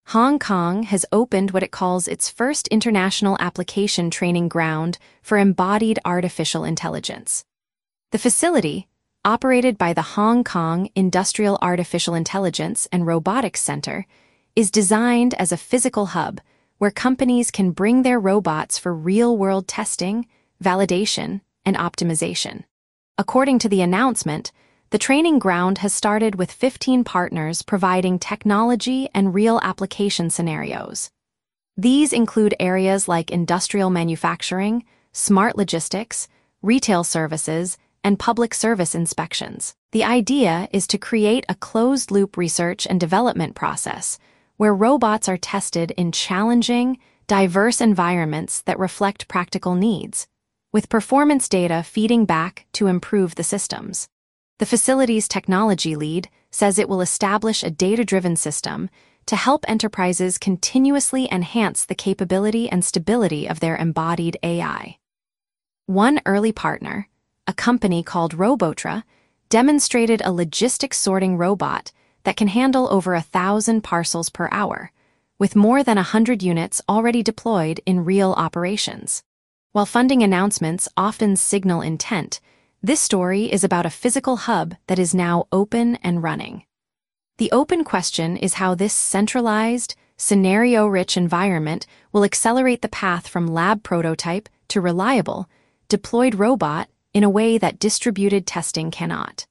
Hong Kong has opened what it calls its first international application training ground for embodied artificial intelligence. The facility, operated by the Hong Kong Industrial Artificial Intelligence and Robotics Center, is designed as a physical hub where companies can bring their robots for real-world testing, validation, and optimization. According to the announcement, the training ground has started with 15 partners providing technology and real application scenarios. These include areas like industrial manufacturing, smart logistics, retail services, and public service inspections. The idea is to create a closed-loop research and development process where robots are tested in challenging, diverse environments that reflect practical needs, with performance data feeding back to improve the systems. The facility's technology lead says it will establish a data-driven system to help enterprises continuously enhance the capability and stability of their embodied AI. One early partner, a company called Robotra, demonstrated a logistics sorting robot that can handle over 1,000 parcels per hour, with more than 100 units already deployed in real operations. While funding announcements often signal intent, this story is about a physical hub that is now open and running. The open question is how this centralized, scenario-rich environment will accelerate the path from lab prototype to reliable, deployed robot in a way that distributed testing cannot.